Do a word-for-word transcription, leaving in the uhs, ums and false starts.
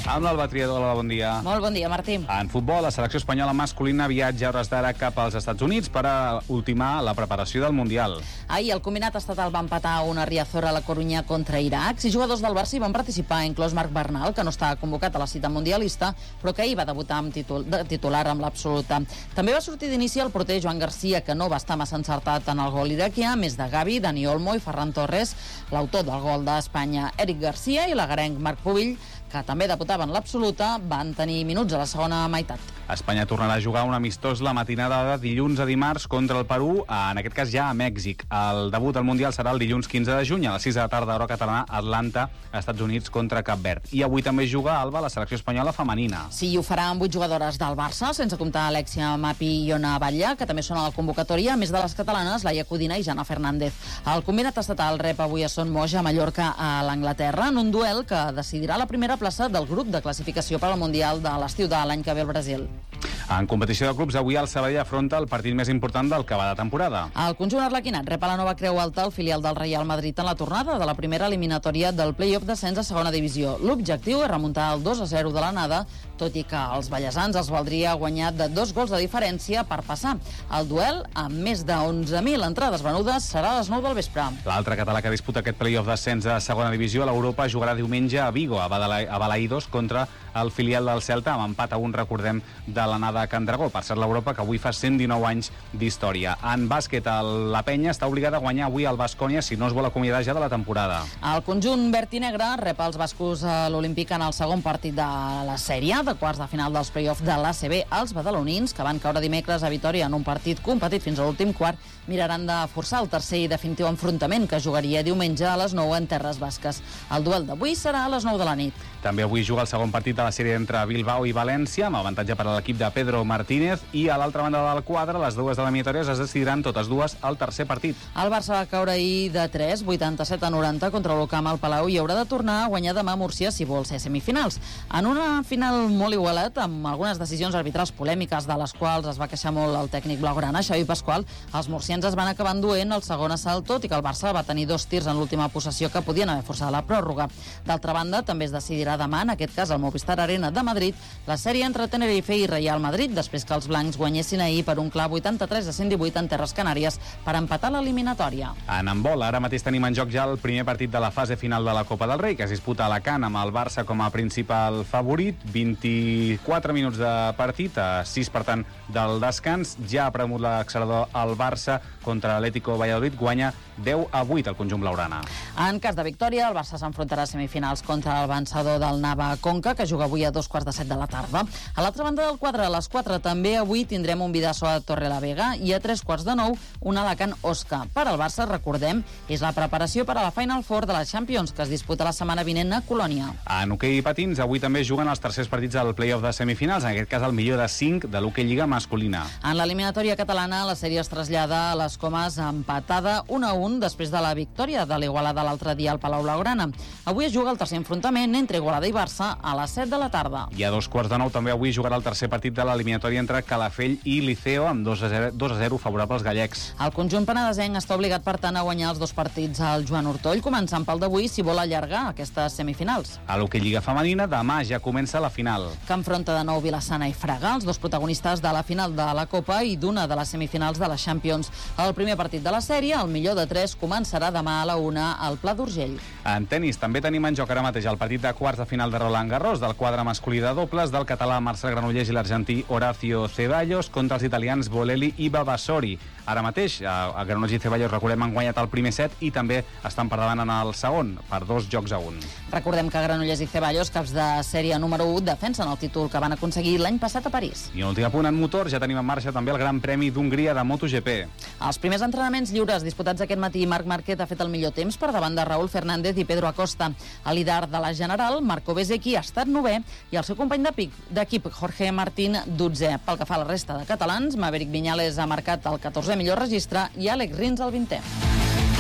Amb l'Alba Triador, bon dia. Molt bon dia, Martí. En futbol, la selecció espanyola masculina viatja a hores d'ara cap als Estats Units per a ultimar la preparació del Mundial. Ahir el combinat estatal va empatar una Riazor a la Corunya contra Iraq. Sis jugadors del Barça hi van participar, inclòs Marc Bernal, que no està convocat a la cita mundialista, però que ahir va debutar amb títol, de titular amb l'absoluta. També va sortir d'inici el porter Joan Garcia, que no va estar massa encertat en el gol iraquià, més de Gavi, Dani Olmo i Ferran Torres, l'autor del gol d'Espanya, Eric Garcia, i l'agarenc Marc Pubill, que també debutava en l'absoluta, van tenir minuts a la segona meitat. Espanya tornarà a jugar un amistós la matinada de dilluns a dimarts contra el Perú, en aquest cas ja a Mèxic. El debut al Mundial serà el dilluns quinze de juny a les sis de la tarda, hora catalana, a Atlanta, Estats Units contra Cap Verd. I avui també juga a Alba la selecció espanyola femenina. Sí, ho farà amb vuit jugadores del Barça, sense comptar Alexia Mapi i Iona Batlle, que també són a la convocatòria, a més de les catalanes, Laia Codina i Jana Fernández. El combinat estatal rep avui a Son Moja a Mallorca a l'Anglaterra, en un duel que decidirà la primera plaça del grup de classificació per al Mundial de l'estiu de l'any que ve al Brasil. En competició de clubs, avui el Sabadell afronta el partit més important del que va de temporada. El conjunt arlequinat rep a la Nova Creu Alta, el filial del Real Madrid, en la tornada de la primera eliminatòria del play-off d'ascens a segona divisió. L'objectiu és remuntar el dos a zero de l'anada, tot i que els ballesans els valdria guanyar de dos gols de diferència per passar. El duel, amb més de onze mil entrades venudes, serà a les nou del vespre. L'altre català que disputa aquest play-off d'ascens a segona divisió a l'Europa jugarà diumenge a Vigo, a Balaïdos, contra el filial del Celta, amb empat a un, recordem, de l'anada a Can Dragó. Per ser l'Europa, que avui fa cent dinou anys d'història. En bàsquet, la penya està obligada a guanyar avui al Baskonia si no es vol acomiadar ja de la temporada. El conjunt verd i negre rep els bascos a l'Olímpic en el segon partit de la sèrie, de quarts de final dels play-off de l'A C B. Els badalonins, que van caure dimecres a Vitòria en un partit competit fins a l'últim quart, miraran de forçar el tercer i definitiu enfrontament, que jugaria diumenge a les nou en terres basques. El duel d'avui serà a les nou de la nit. També avui juga el segon partit de la sèrie entre Bilbao i València, amb avantatge per a l'equip de Pedro Martínez, i a l'altra banda del quadre, les dues eliminatòries es decidiran totes dues al tercer partit. El Barça va caure ahir de tres, vuitanta-set a noranta, contra l'Ocam al Palau, i haurà de tornar a guanyar demà a Múrcia si vol ser semifinals. En una final molt igualat, amb algunes decisions arbitrals polèmiques, de les quals es va queixar molt el tècnic blaugrana, Xavi Pasqual, els murcians es van acabar enduent el segon assalt, tot i que el Barça va tenir dos tirs en l'última possessió que podien haver forçat la pròrroga. D'altra banda, també es decidirà demà, en aquest cas al Movistar Arena de Madrid, la sèrie entre Tenerife i Real Madrid, després que els blancs guanyessin ahir per un clar vuitanta-tres a cent divuit en terres Canàries per empatar l'eliminatòria. En handbol, ara mateix tenim en joc ja el primer partit de la fase final de la Copa del Rei, que es disputa a Alacant amb el Barça com a principal favorit. vint-i-quatre minuts de partit, a sis per tant del descans. Ja ha premut l'accelerador el Barça contra l'Atlético Valladolid, guanya deu a vuit el conjunt blaugrana. En cas de victòria, el Barça s'enfrontarà a semifinals contra el vencedor del Nava Conca, que juga avui a dos quarts de set de la tarda. A l'altra banda del quadre, a les quatre, també avui tindrem un Bidasoa a Torrelavega i a tres quarts de nou un Alacant Osca. Per al Barça, recordem, és la preparació per a la Final Four de la Champions, que es disputa la setmana vinent a Colònia. En hoquei i patins, avui també juguen els tercers partits del play-off de semifinals, en aquest cas el millor de cinc de l'hoquei lliga masculina. En l'eliminatòria catalana, la sèrie es trasllada a les Comas empatada un a un després de la victòria de l'Igualada l'altre dia al Palau Blaugrana. Avui es juga el tercer enfrontament entre Igualada i Barça a les set de la tarda. I a dos quarts de nou també avui jugarà el tercer partit de l'eliminatòria entre Calafell i Liceo, amb dos a zero favorables gallecs. El conjunt penedesenc està obligat, per tant, a guanyar els dos partits al Joan Ortoll, començant pel d'avui si vol allargar aquestes semifinals. A l'hoquei lliga femenina, demà ja comença la final, que enfronta de nou Vilassana i Fraga, els dos protagonistes de la final de la Copa i d'una de les semifinals de la Champions. El primer partit de la sèrie, el millor de tres, començarà demà a la una al Pla d'Urgell. En tenis també tenim en joc ara mateix el partit de quarts de final de Roland Garros, del quadre masculí de dobles, del català Marcel Granollers i l'argentí Horacio Ceballos contra els italians Bolelli i Vavasori. Ara mateix, a Granollers i Ceballos, recordem, han guanyat el primer set i també estan per davant en el segon, per dos jocs a un. Recordem que Granollers i Ceballos, caps de sèrie número u, defensen el títol que van aconseguir l'any passat a París. I en últim punt, en motor, ja tenim en marxa també el Gran Premi d'Hongria de MotoGP. Els primers entrenaments lliures disputats aquest matí, Marc Márquez ha fet el millor temps per davant de Raúl Fernández i Pedro Acosta. El líder de la general, Marco Bezzecchi, ha estat novè i el seu company d'equip, Jorge Martín, dotzè. Pel que fa a la resta de catalans, Maverick Viñales ha marcat el catorzè millor registre i Àlex Rins el vintè.